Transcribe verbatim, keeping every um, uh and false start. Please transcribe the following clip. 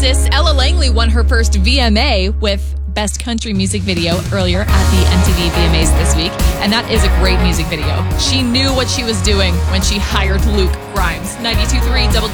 Texas, Ella Langley won her first V M A with Best Country Music Video earlier at the M T V V M As this week, and that is a great music video. She knew what she was doing when she hired Luke Grimes. ninety-two point three W